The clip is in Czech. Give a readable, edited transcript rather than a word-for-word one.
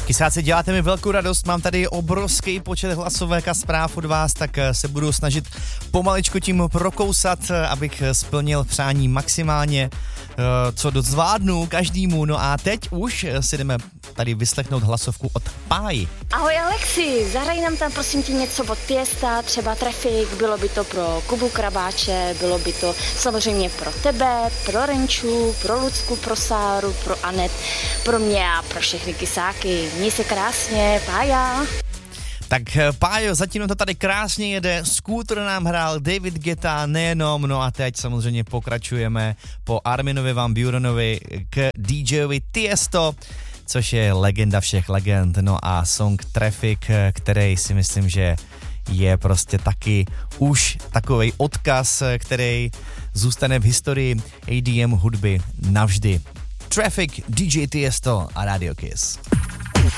Kysáci, děláte mi velkou radost, mám tady obrovský počet hlasovek a zpráv od vás, tak se budu snažit pomaličku tím prokousat, abych splnil přání maximálně, co zvládnu každému. No a teď už si jdeme tady vyslechnout hlasovku od Páji. Ahoj Alexi, zahraj nám tam prosím tě něco od Tiesta, třeba Traffic, bylo by to pro Kubu Krabáče, bylo by to samozřejmě pro tebe, pro Renču, pro Lucku, pro Sáru, pro Anet, pro mě a pro všechny kysáky. Měj se krásně, Pája. Tak Pájo, zatím to tady krásně jede, Scooter nám hrál, David Guetta, nejenom, no a teď samozřejmě pokračujeme po Arminovi Van Burenovi k DJovi Tiesto, což je legenda všech legend, no a song Traffic, který si myslím, že je prostě taky už takovej odkaz, který zůstane v historii EDM hudby navždy. Traffic, DJ Tiesto a Radio Kiss.